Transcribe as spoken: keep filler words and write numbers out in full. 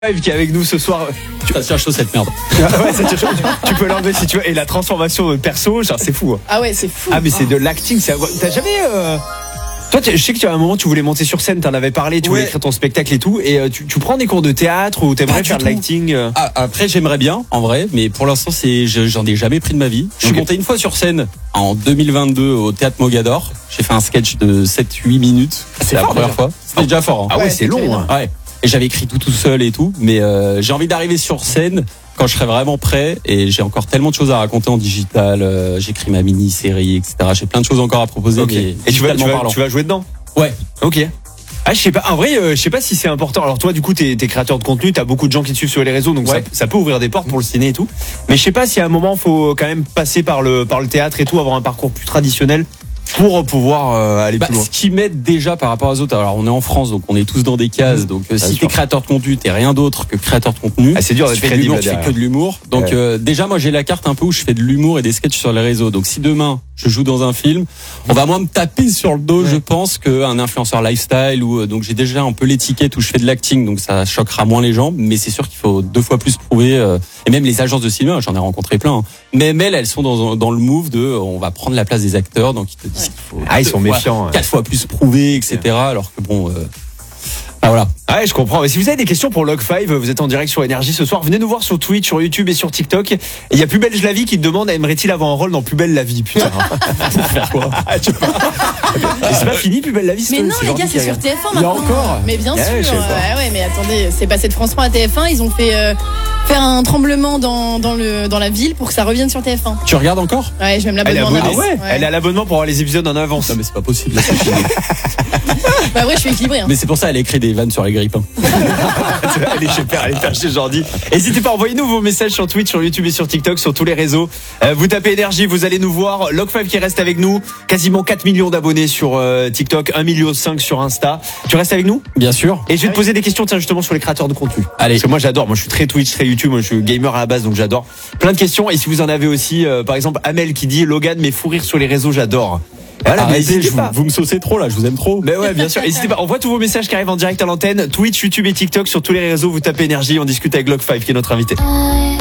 Qui est avec nous ce soir. Tu vas te faire chaud cette merde. Ouais, ça te chaud. Tu peux l'enlever si tu veux. Et la transformation de perso, genre, c'est fou. Ah ouais, c'est fou. Ah mais c'est de l'acting. C'est... T'as jamais. Euh... Toi, je sais que tu as un moment, tu voulais monter sur scène, t'en avais parlé, tu ouais. voulais écrire ton spectacle et tout. Et euh, tu, tu prends des cours de théâtre ou t'aimerais faire de l'acting euh... ah, Après, j'aimerais bien, en vrai, mais pour l'instant, c'est, j'en ai jamais pris de ma vie. Je suis okay. monté une fois sur scène en deux mille vingt-deux au Théâtre Mogador. J'ai fait un sketch de sept huit minutes. C'est, c'est la fort, première déjà. fois. C'était déjà fort. Hein. Ah ouais, ouais c'est, c'est long. Hein. Ouais. Et j'avais écrit tout tout seul et tout, mais euh, j'ai envie d'arriver sur scène quand je serai vraiment prêt. Et j'ai encore tellement de choses à raconter en digital. Euh, j'écris ma mini-série, et cetera. J'ai plein de choses encore à proposer. Okay. Mais et tu vas, tu, vas, tu vas jouer dedans? Ouais. Ok. Ah, je sais pas. En vrai, euh, je sais pas si c'est important. Alors toi, du coup, t'es, t'es créateur de contenu, t'as beaucoup de gens qui te suivent sur les réseaux, donc ouais. ça, ça peut ouvrir des portes pour le ciné et tout. Mais je sais pas si à un moment, faut quand même passer par le par le théâtre et tout, avoir un parcours plus traditionnel pour pouvoir euh, aller bah, plus loin. Ce qui m'aide déjà par rapport aux autres. Alors on est en France, donc on est tous dans des cases. Donc euh, si t'es créateur de contenu, t'es rien d'autre que créateur de contenu. Ah, c'est dur d'être crédible. Tu fais que de l'humour. Donc ouais. euh, déjà, moi j'ai la carte un peu où je fais de l'humour et des sketchs sur les réseaux. Donc si demain je joue dans un film, on va moins me taper sur le dos, ouais. je pense, qu'un influenceur lifestyle ou donc j'ai déjà un peu l'étiquette où je fais de l'acting, donc ça choquera moins les gens. Mais c'est sûr qu'il faut deux fois plus prouver. Euh, et même les agences de cinéma, j'en ai rencontré plein. Hein. Même elles, elles sont dans dans le move de, on va prendre la place des acteurs, donc ils te disent qu'il faut. Ah, ils sont méfiants. Quatre ouais. fois plus prouvé, et cetera. Alors que bon. Euh, Ah voilà. Ah ouais, je comprends. Mais si vous avez des questions pour Log cinq, vous êtes en direct sur Énergie ce soir, venez nous voir sur Twitch, sur YouTube et sur TikTok. Et il y a Plus belle la vie qui te demande, aimerait-il avoir un rôle dans Plus belle la vie, putain. Faire quoi? Et c'est pas fini Plus belle la vie. Mais non les gars, c'est sur T F un maintenant. Il y a encore. Mais bien yeah, sûr. Ouais, ouais, mais attendez, c'est passé de France trois à T F un. Ils ont fait euh, faire un tremblement dans dans le dans la ville pour que ça revienne sur T F un. Tu regardes encore? Ouais, j'ai même l'abonnement en avance. Ah ouais, ouais. Elle a l'abonnement pour avoir les épisodes en avance. Non mais c'est pas possible. Bah ouais, je suis équilibré. Hein. Mais c'est pour ça elle écrit des vannes sur les grippins. Elle est super, elle est perchée Jordi. N'hésitez pas, envoyez-nous vos messages sur Twitch, sur YouTube et sur TikTok, sur tous les réseaux. Euh, vous tapez Énergie, vous allez nous voir. Log cinq qui reste avec nous, quasiment quatre millions d'abonnés sur euh, TikTok, un virgule cinq million sur Insta. Tu restes avec nous? Bien sûr. Et je vais te poser des questions, tiens, justement sur les créateurs de contenu. Allez. Parce que moi j'adore, moi je suis très Twitch, très YouTube, moi je suis gamer à la base, donc j'adore. Plein de questions. Et si vous en avez aussi, euh, par exemple Amel qui dit Logan, mais fou rire sur les réseaux, j'adore. Voilà, arrêtez, je vous, vous me saucez trop là, je vous aime trop. Mais ouais, bien sûr. N'hésitez pas, on voit tous vos messages qui arrivent en direct à l'antenne, Twitch, YouTube et TikTok, sur tous les réseaux, vous tapez Énergie, on discute avec Log cinq qui est notre invité.